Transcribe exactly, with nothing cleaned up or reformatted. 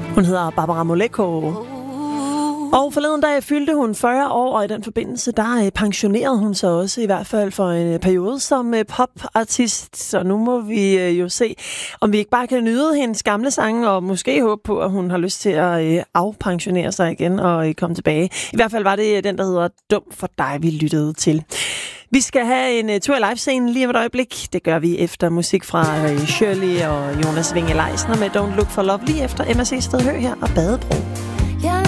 Hun hedder Barbara Moleko. Og forleden dag fyldte hun fyrre år, og i den forbindelse, der pensionerede hun sig også, i hvert fald for en periode som popartist. Så nu må vi jo se, om vi ikke bare kan nyde hendes gamle sange, og måske håbe på, at hun har lyst til at afpensionere sig igen og komme tilbage. I hvert fald var det den, der hedder Dum for dig, vi lyttede til. Vi skal have en tur i livescenen lige om et øjeblik. Det gør vi efter musik fra Shirley og Jonas Winge Leisner med Don't Look for Love, lige efter M S C Stedhø her og Badebro.